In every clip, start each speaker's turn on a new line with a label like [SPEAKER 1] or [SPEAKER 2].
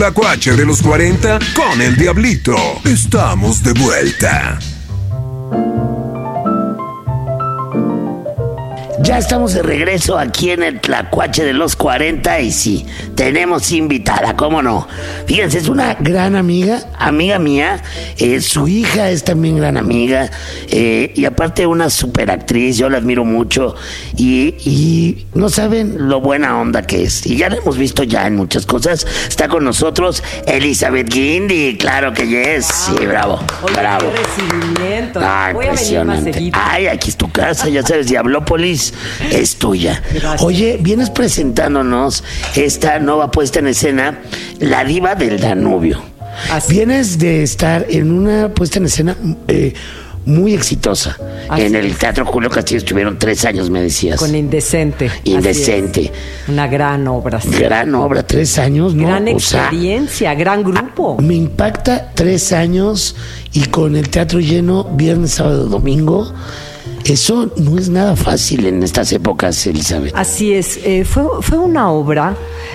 [SPEAKER 1] Tlacuache de los 40 con el Diablito. Estamos de vuelta.
[SPEAKER 2] Ya estamos de regreso aquí en el Tlacuache de los 40 y sí, tenemos invitada, ¿cómo no? Fíjense, es una gran amiga mía, su hija es también gran amiga, y aparte una super actriz, yo la admiro mucho y no saben lo buena onda que es, y ya la hemos visto ya en muchas cosas. Está con nosotros Elizabeth Guindy, claro que yes, sí, bravo,
[SPEAKER 3] Oye,
[SPEAKER 2] bravo.
[SPEAKER 3] Qué recibimiento.
[SPEAKER 2] Voy
[SPEAKER 3] a venir más seguido.
[SPEAKER 2] Ay, aquí es tu casa, ya sabes, Diablópolis es tuya.
[SPEAKER 3] Gracias.
[SPEAKER 2] Oye, vienes presentándonos esta nueva puesta en escena, La Diva del Danubio.
[SPEAKER 3] Así.
[SPEAKER 2] Vienes de estar en una puesta en escena muy exitosa.
[SPEAKER 3] Así
[SPEAKER 2] en el
[SPEAKER 3] es.
[SPEAKER 2] Teatro Julio Castillo estuvieron 3 años, me decías.
[SPEAKER 3] Con Indecente.
[SPEAKER 2] Indecente.
[SPEAKER 3] Así es. Una gran obra. Sí.
[SPEAKER 2] Gran obra, 3 años, ¿no?
[SPEAKER 3] Gran
[SPEAKER 2] O sea,
[SPEAKER 3] experiencia, gran grupo.
[SPEAKER 2] me impacta 3 años y con el teatro lleno viernes, sábado, domingo. Eso no es nada fácil en estas épocas, Elizabeth.
[SPEAKER 3] Así es. Fue una obra,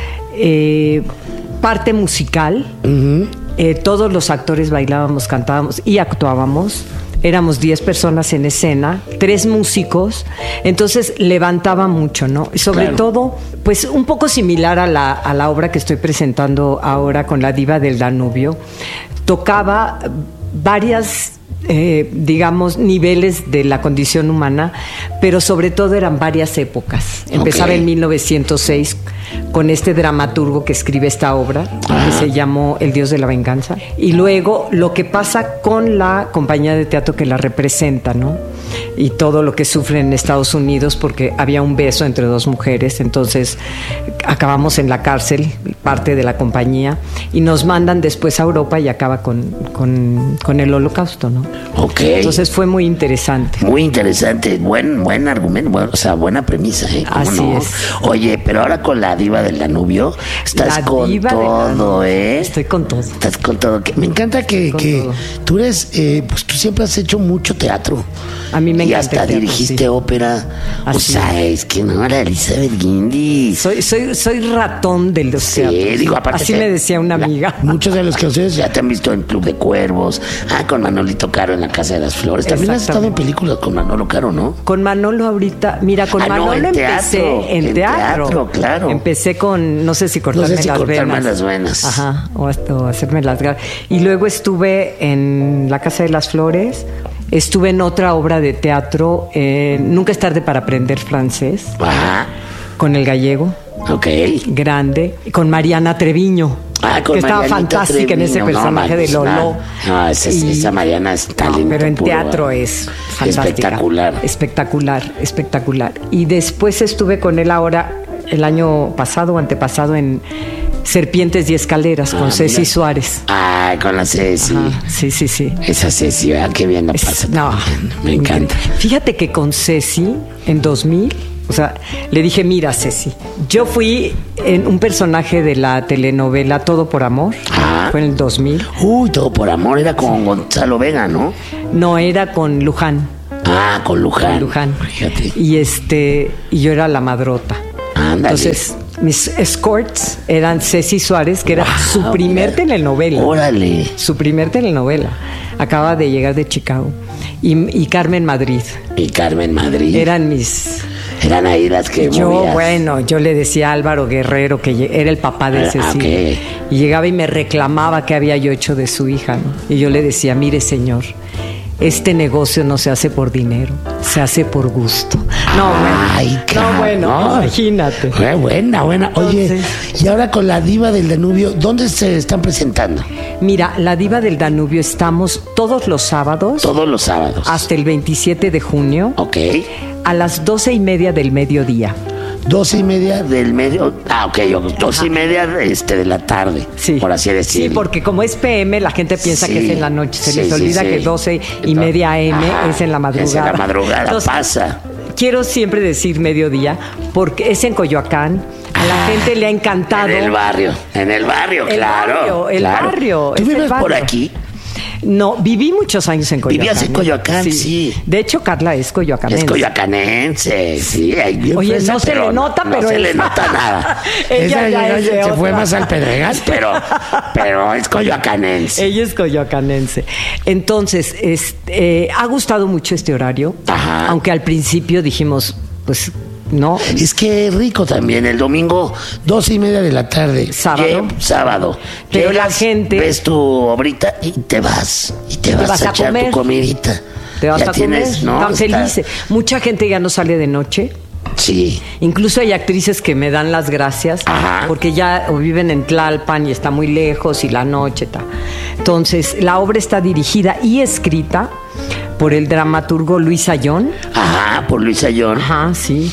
[SPEAKER 3] parte musical.
[SPEAKER 2] Uh-huh.
[SPEAKER 3] Todos los actores bailábamos, cantábamos y actuábamos. Éramos 10 personas en escena, 3 músicos, entonces levantaba mucho, ¿no? Y sobre todo, pues un poco similar a la obra que estoy presentando ahora con La Diva del Danubio. Tocaba varias, digamos, niveles de la condición humana, pero sobre todo eran varias épocas. Empezaba en 1906 con este dramaturgo que escribe esta obra, que se llamó El Dios de la Venganza, y luego lo que pasa con la compañía de teatro que la representa, ¿no? Y todo lo que sufren en Estados Unidos porque había un beso entre 2 mujeres, entonces acabamos en la cárcel, parte de la compañía, y nos mandan después a Europa y acaba con el Holocausto, ¿no?
[SPEAKER 2] Ok.
[SPEAKER 3] Entonces fue muy interesante.
[SPEAKER 2] Muy interesante, buen argumento, o sea, buena premisa, ¿eh? ¿Cómo
[SPEAKER 3] Así
[SPEAKER 2] no?
[SPEAKER 3] es.
[SPEAKER 2] Oye, pero ahora con La Diva del Danubio, estás
[SPEAKER 3] La
[SPEAKER 2] con
[SPEAKER 3] Diva del
[SPEAKER 2] todo,
[SPEAKER 3] Danubio.
[SPEAKER 2] ¿eh?
[SPEAKER 3] Estoy con todo.
[SPEAKER 2] Estás con todo. Me encanta que
[SPEAKER 3] todo.
[SPEAKER 2] tú eres, pues tú siempre has hecho mucho teatro.
[SPEAKER 3] A mí me
[SPEAKER 2] y
[SPEAKER 3] encanta
[SPEAKER 2] hasta
[SPEAKER 3] el teatro,
[SPEAKER 2] dirigiste
[SPEAKER 3] sí.
[SPEAKER 2] ópera. O
[SPEAKER 3] Así
[SPEAKER 2] sea, es que no era Elizabeth Guindy.
[SPEAKER 3] Soy ratón de los
[SPEAKER 2] Sí,
[SPEAKER 3] teatros.
[SPEAKER 2] digo, aparte
[SPEAKER 3] Así me decía una amiga.
[SPEAKER 2] Muchos de los que ustedes ya te han visto en Club de Cuervos, con Manolito Caro en La Casa de las Flores. También has estado en películas con Manolo Caro, ¿no?
[SPEAKER 3] Con Manolo ahorita, mira, con Manolo
[SPEAKER 2] en
[SPEAKER 3] empecé
[SPEAKER 2] teatro,
[SPEAKER 3] en teatro,
[SPEAKER 2] claro.
[SPEAKER 3] Empecé con, no sé si cortarme
[SPEAKER 2] las venas.
[SPEAKER 3] Ajá, o hacerme las garras. Y luego estuve en La Casa de las Flores, estuve en otra obra de teatro, Nunca es tarde para aprender francés,
[SPEAKER 2] Ajá.
[SPEAKER 3] con el gallego,
[SPEAKER 2] Ok.
[SPEAKER 3] grande, y con Mariana Treviño.
[SPEAKER 2] Con
[SPEAKER 3] que estaba
[SPEAKER 2] Marianita
[SPEAKER 3] fantástica en ese
[SPEAKER 2] Treviño.
[SPEAKER 3] personaje de Lolo.
[SPEAKER 2] No, esa Mariana es talento
[SPEAKER 3] pero en
[SPEAKER 2] puro,
[SPEAKER 3] teatro es fantástica. Espectacular. Y después estuve con él ahora, el año pasado o antepasado, en Serpientes y Escaleras, con Ceci Suárez.
[SPEAKER 2] Con la Ceci.
[SPEAKER 3] Ajá, sí.
[SPEAKER 2] Esa Ceci, ¿verdad? Qué bien la pasa.
[SPEAKER 3] No,
[SPEAKER 2] Me encanta.
[SPEAKER 3] Fíjate que con Ceci, en 2000... O sea, le dije, mira, Ceci, yo fui en un personaje de la telenovela Todo por Amor. Fue en el 2000.
[SPEAKER 2] Todo por amor, era con Gonzalo Vega, ¿no?
[SPEAKER 3] No, era con Luján.
[SPEAKER 2] Con Luján.
[SPEAKER 3] Con Luján.
[SPEAKER 2] Fíjate.
[SPEAKER 3] Y yo era la madrota.
[SPEAKER 2] Ándale.
[SPEAKER 3] Entonces, mis escorts eran Ceci Suárez, que era su primer telenovela.
[SPEAKER 2] Órale.
[SPEAKER 3] Su primer telenovela. Acaba de llegar de Chicago. Y Carmen Madrid.
[SPEAKER 2] Y Carmen Madrid.
[SPEAKER 3] Eran
[SPEAKER 2] ahí las que movías.
[SPEAKER 3] Yo le decía a Álvaro Guerrero, que era el papá de Cecilia.
[SPEAKER 2] Okay.
[SPEAKER 3] Y llegaba y me reclamaba qué había yo hecho de su hija, ¿no? Y yo le decía, mire, señor, este negocio no se hace por dinero, se hace por gusto. Imagínate.
[SPEAKER 2] Buena. Oye,
[SPEAKER 3] Entonces,
[SPEAKER 2] y ahora con La Diva del Danubio, ¿dónde se están presentando?
[SPEAKER 3] Mira, La Diva del Danubio estamos todos los sábados.
[SPEAKER 2] Todos los sábados.
[SPEAKER 3] Hasta el 27 de junio.
[SPEAKER 2] Ok.
[SPEAKER 3] A las 12:30 del mediodía.
[SPEAKER 2] 12:30 del medio. Ok, 12:30 de la tarde.
[SPEAKER 3] Sí.
[SPEAKER 2] Por así decirlo.
[SPEAKER 3] Sí, porque como es PM, la gente piensa que es en la noche. Se les olvida que 12:30 AM es en la madrugada.
[SPEAKER 2] Es en la madrugada,
[SPEAKER 3] entonces,
[SPEAKER 2] pasa.
[SPEAKER 3] Quiero siempre decir mediodía, porque es en Coyoacán. A la gente le ha encantado.
[SPEAKER 2] En el barrio, claro.
[SPEAKER 3] El barrio.
[SPEAKER 2] ¿Tú vives por aquí?
[SPEAKER 3] No, viví muchos años en Coyoacán.
[SPEAKER 2] Vivías en Coyoacán, sí.
[SPEAKER 3] De hecho, Carla es coyoacanense.
[SPEAKER 2] Es coyoacanense, sí. Ahí bien
[SPEAKER 3] Oye,
[SPEAKER 2] fresa,
[SPEAKER 3] no se le nota,
[SPEAKER 2] no
[SPEAKER 3] pero
[SPEAKER 2] se
[SPEAKER 3] él-
[SPEAKER 2] le nota nada.
[SPEAKER 3] Ella ya es de
[SPEAKER 2] se
[SPEAKER 3] otra.
[SPEAKER 2] fue más al Pedregal, pero es coyoacanense.
[SPEAKER 3] Ella es coyoacanense. Entonces, ha gustado mucho este horario.
[SPEAKER 2] Ajá.
[SPEAKER 3] Aunque al principio dijimos, pues, no.
[SPEAKER 2] Es que rico también, el domingo, 2:30 de la tarde.
[SPEAKER 3] Sábado.
[SPEAKER 2] Sábado.
[SPEAKER 3] Pero la
[SPEAKER 2] Llegas,
[SPEAKER 3] gente-
[SPEAKER 2] ves tu obrita y te vas. Y te vas a echar
[SPEAKER 3] comer.
[SPEAKER 2] tu comidita.
[SPEAKER 3] Te vas
[SPEAKER 2] Ya
[SPEAKER 3] a comer. Tan
[SPEAKER 2] Está-
[SPEAKER 3] felices. Mucha gente ya no sale de noche.
[SPEAKER 2] Sí.
[SPEAKER 3] Incluso hay actrices que me dan las gracias
[SPEAKER 2] Ajá.
[SPEAKER 3] porque ya o viven en Tlalpan y está muy lejos y la noche está. Entonces, la obra está dirigida y escrita por el dramaturgo Luis Ayón.
[SPEAKER 2] Ajá, por Luis Ayón.
[SPEAKER 3] Ajá, sí.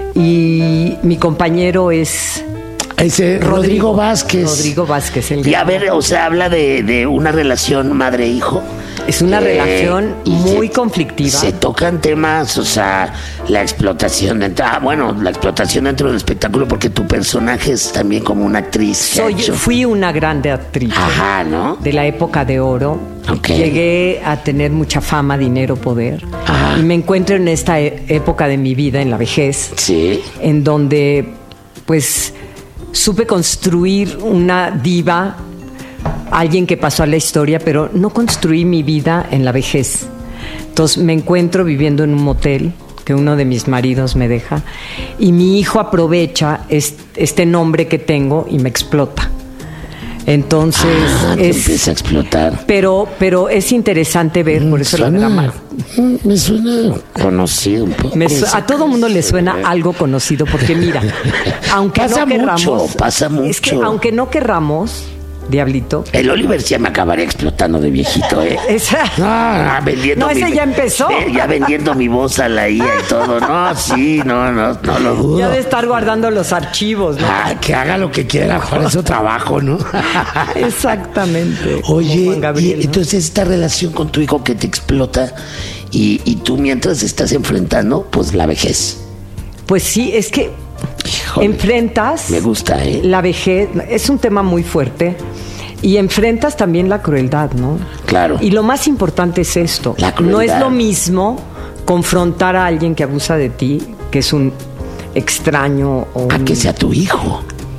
[SPEAKER 3] Y mi compañero es
[SPEAKER 2] Ese Rodrigo Vázquez.
[SPEAKER 3] Rodrigo Vázquez.
[SPEAKER 2] Y a ver, o sea, habla de una relación madre-hijo.
[SPEAKER 3] Es una relación
[SPEAKER 2] y
[SPEAKER 3] muy conflictiva.
[SPEAKER 2] Se tocan temas, o sea, la explotación dentro, la explotación dentro del espectáculo, porque tu personaje es también como una actriz. que ha hecho-
[SPEAKER 3] Fui una grande actriz.
[SPEAKER 2] Ajá, ¿no?
[SPEAKER 3] De la época de oro.
[SPEAKER 2] Ok.
[SPEAKER 3] Llegué a tener mucha fama, dinero, poder.
[SPEAKER 2] Ajá.
[SPEAKER 3] Y me encuentro en esta época de mi vida, en la vejez,
[SPEAKER 2] Sí.
[SPEAKER 3] en donde pues supe construir una diva, alguien que pasó a la historia, pero no construí mi vida en la vejez. Entonces me encuentro viviendo en un motel que uno de mis maridos me deja y mi hijo aprovecha este nombre que tengo y me explota. Entonces
[SPEAKER 2] Te empieza a explotar.
[SPEAKER 3] pero es interesante ver, por eso la drama.
[SPEAKER 2] Me suena conocido un poco.
[SPEAKER 3] A todo mundo le suena algo conocido, porque mira, aunque
[SPEAKER 2] Pasa
[SPEAKER 3] no querramos,
[SPEAKER 2] mucho, pasa
[SPEAKER 3] es que
[SPEAKER 2] mucho.
[SPEAKER 3] aunque no querramos, Diablito,
[SPEAKER 2] El Oliver sí me acabaría explotando de viejito, ¿eh?
[SPEAKER 3] esa,
[SPEAKER 2] Vendiendo
[SPEAKER 3] no, ese ya empezó.
[SPEAKER 2] Ya vendiendo mi voz a la IA y todo. No, sí, no lo dudo.
[SPEAKER 3] ya de estar guardando los archivos, ¿no?
[SPEAKER 2] Que haga lo que quiera, para eso trabajo, ¿no?
[SPEAKER 3] Exactamente. Como
[SPEAKER 2] Oye,
[SPEAKER 3] Juan Gabriel,
[SPEAKER 2] y
[SPEAKER 3] ¿no?
[SPEAKER 2] entonces esta relación con tu hijo que te explota y tú mientras estás enfrentando, pues la vejez.
[SPEAKER 3] Pues sí, es que
[SPEAKER 2] Híjole,
[SPEAKER 3] enfrentas
[SPEAKER 2] me gusta, ¿eh?
[SPEAKER 3] la vejez, es un tema muy fuerte. Y enfrentas también la crueldad, ¿no?
[SPEAKER 2] Claro.
[SPEAKER 3] Y lo más importante es esto.
[SPEAKER 2] La crueldad.
[SPEAKER 3] No es lo mismo confrontar a alguien que abusa de ti, que es un extraño o
[SPEAKER 2] A que sea tu hijo.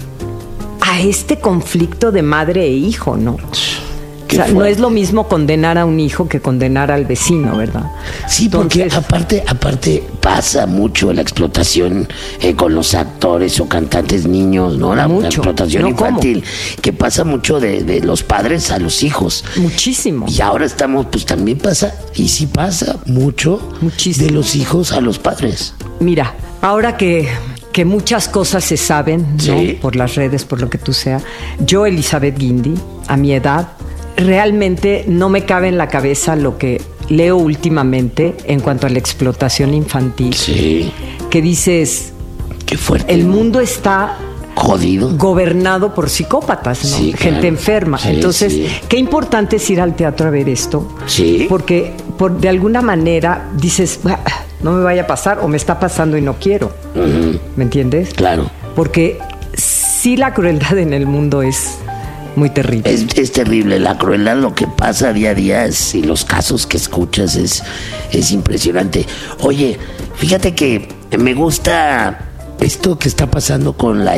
[SPEAKER 3] a este conflicto de madre e hijo, ¿no?
[SPEAKER 2] Qué
[SPEAKER 3] O sea, no
[SPEAKER 2] fuerte.
[SPEAKER 3] es lo mismo condenar a un hijo que condenar al vecino, ¿verdad?
[SPEAKER 2] Sí, porque
[SPEAKER 3] Entonces,
[SPEAKER 2] aparte pasa mucho la explotación con los actores o cantantes niños, ¿no? La
[SPEAKER 3] Mucho.
[SPEAKER 2] explotación
[SPEAKER 3] No, ¿cómo?
[SPEAKER 2] infantil, que pasa mucho de los padres a los hijos.
[SPEAKER 3] muchísimo.
[SPEAKER 2] Y ahora estamos, pues también pasa, y sí pasa mucho
[SPEAKER 3] Muchísimo.
[SPEAKER 2] de los hijos a los padres.
[SPEAKER 3] Mira, ahora que muchas cosas se saben, ¿no?
[SPEAKER 2] Sí.
[SPEAKER 3] Por las redes, por lo que tú sea. Yo, Elizabeth Guindy, a mi edad, realmente no me cabe en la cabeza lo que leo últimamente en cuanto a la explotación infantil.
[SPEAKER 2] Sí,
[SPEAKER 3] Que dices,
[SPEAKER 2] qué fuerte.
[SPEAKER 3] el mundo está
[SPEAKER 2] Jodido.
[SPEAKER 3] gobernado por psicópatas, ¿no?
[SPEAKER 2] Sí,
[SPEAKER 3] Gente
[SPEAKER 2] claro.
[SPEAKER 3] enferma.
[SPEAKER 2] Sí,
[SPEAKER 3] Entonces,
[SPEAKER 2] sí.
[SPEAKER 3] qué importante es ir al teatro a ver esto.
[SPEAKER 2] Sí.
[SPEAKER 3] Porque de alguna manera dices, "Ah, no me vaya a pasar o me está pasando y no quiero". ¿Me entiendes?
[SPEAKER 2] Claro.
[SPEAKER 3] Porque sí, la crueldad en el mundo es muy terrible.
[SPEAKER 2] Es terrible la crueldad, lo que pasa día a día y los casos que escuchas es impresionante. Oye, fíjate que me gusta esto que está pasando con la